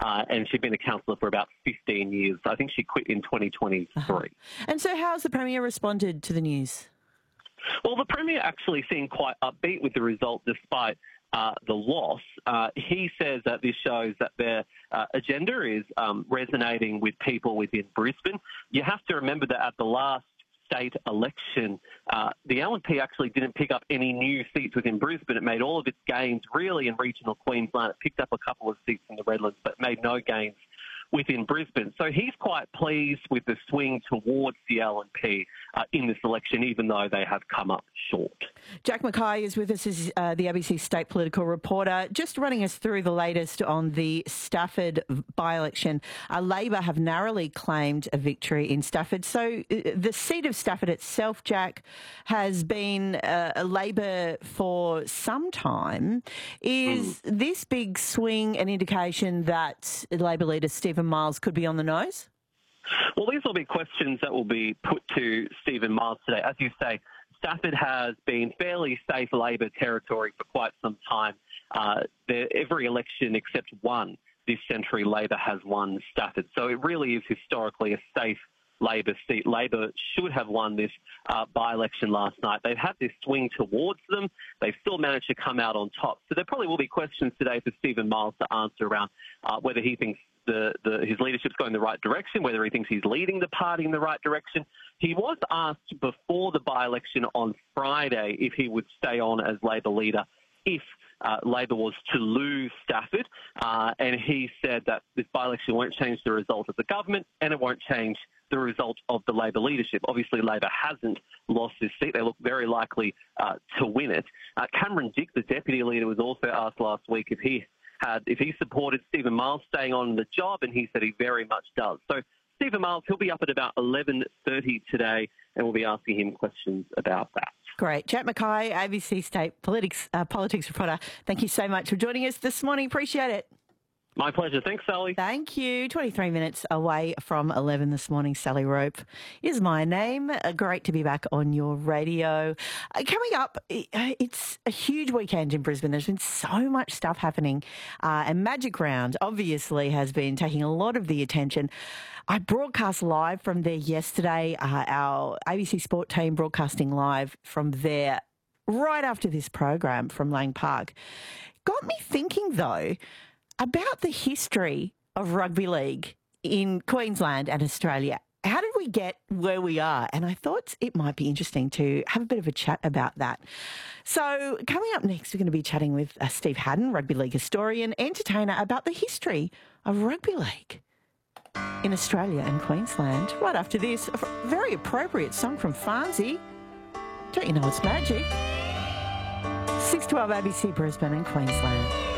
and she'd been a councillor for about 15 years. I think she quit in 2023. And so how has the Premier responded to the news? Well, the Premier actually seemed quite upbeat with the result despite the loss. He says that this shows that their agenda is resonating with people within Brisbane. You have to remember that at the last state election, the LNP actually didn't pick up any new seats within Brisbane. It made all of its gains really in regional Queensland. It picked up a couple of seats in the Redlands, but made no gains within Brisbane. So he's quite pleased with the swing towards the LNP in this election, even though they have come up short. Jack Mackay is with us as the ABC State political reporter. Just running us through the latest on the Stafford by-election. Labor have narrowly claimed a victory in Stafford. So the seat of Stafford itself, Jack, has been a Labor for some time. Is this big swing an indication that Labor leader Stephen Miles could be on the nose? Well, these will be questions that will be put to Stephen Miles today. As you say, Stafford has been fairly safe Labor territory for quite some time. Every election except one this century, Labor has won Stafford. So it really is historically a safe Labor seat. Labor should have won this by-election last night. They've had this swing towards them. They've still managed to come out on top. So there probably will be questions today for Stephen Miles to answer around whether he thinks his leadership's going in the right direction, whether he thinks he's leading the party in the right direction. He was asked before the by-election on Friday if he would stay on as Labor leader if Labor was to lose Stafford, and he said that this by-election won't change the result of the government and it won't change the result of the Labor leadership. Obviously, Labor hasn't lost this seat. They look very likely to win it. Cameron Dick, the deputy leader, was also asked last week if he supported Stephen Miles staying on the job, and he said he very much does. So Stephen Miles, he'll be up at about 11:30 today, and we'll be asking him questions about that. Great. Jack Mackay, ABC State politics reporter, thank you so much for joining us this morning. Appreciate it. My pleasure. Thanks, Sally. Thank you. 23 minutes away from 11 this morning. Sally Rope is my name. Great to be back on your radio. Coming up, it's a huge weekend in Brisbane. There's been so much stuff happening. And Magic Round obviously has been taking a lot of the attention. I broadcast live from there yesterday. Our ABC Sport team broadcasting live from there right after this program from Lang Park. Got me thinking, though, about the history of rugby league in Queensland and Australia. How did we get where we are? And I thought it might be interesting to have a bit of a chat about that. So coming up next, we're going to be chatting with Steve Haddon, rugby league historian, entertainer, about the history of rugby league in Australia and Queensland. Right after this, a very appropriate song from Farnsey. Don't you know it's magic? 612 ABC Brisbane and Queensland.